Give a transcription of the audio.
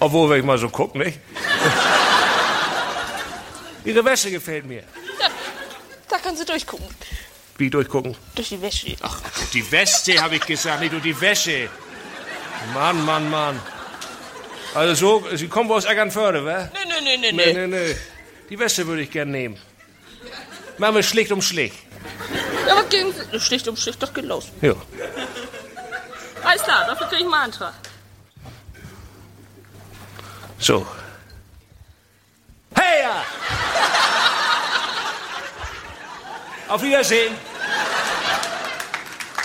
Obwohl, wenn ich mal so gucke, nicht? Ihre Wäsche gefällt mir. Ja, da können Sie durchgucken. Wie durchgucken? Durch die Wäsche. Ach, durch die Weste, habe ich gesagt, nicht durch die Wäsche. Mann. Also so, Sie kommen wohl aus Eckernförde, wa? Nee. Die Weste würde ich gern nehmen. Machen wir schlicht um schlicht. Ja, aber gegen schlicht um schlicht, doch geht los. Ja. Alles klar, dafür kriege ich mal einen Antrag. So. Hey! Auf Wiedersehen.